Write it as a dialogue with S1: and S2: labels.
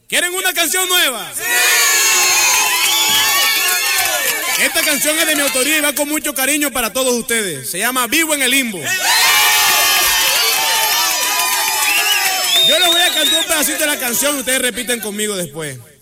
S1: ¿Quieren una canción nueva? ¡Sí! Esta canción es de mi autoría y va con mucho cariño para todos ustedes. Se llama Vivo en el Limbo. Yo les voy a cantar un pedacito de la canción y ustedes repiten conmigo después.